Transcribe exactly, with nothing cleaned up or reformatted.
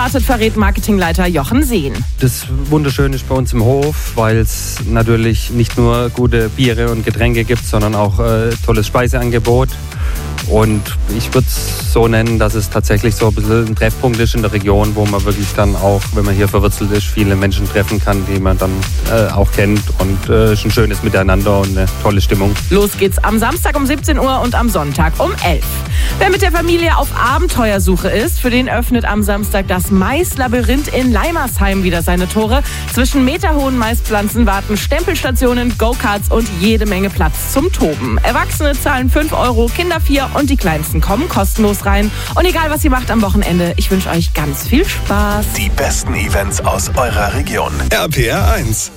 erwartet, verrät Marketingleiter Jochen Sehn. Das Wunderschöne ist bei uns im Hof, weil es natürlich nicht nur gute Biere und Getränke gibt, sondern auch äh, tolles Speiseangebot. Und ich würde es so nennen, dass es tatsächlich so ein bisschen ein Treffpunkt ist in der Region, wo man wirklich dann auch, wenn man hier verwurzelt ist, viele Menschen treffen kann, die man dann äh, auch kennt. Und es äh, ist ein schönes Miteinander und eine tolle Stimmung. Los geht's am Samstag um siebzehn Uhr und am Sonntag um elf. Wer mit der Familie auf Abenteuersuche ist, für den öffnet am Samstag das Maislabyrinth in Leimersheim wieder seine Tore. Zwischen meterhohen Maispflanzen warten Stempelstationen, Go-Karts und jede Menge Platz zum Toben. Erwachsene zahlen fünf Euro, Kinder vier und die Kleinsten kommen kostenlos rein. Und egal, was ihr macht am Wochenende, ich wünsche euch ganz viel Spaß. Die besten Events aus eurer Region. R P R eins.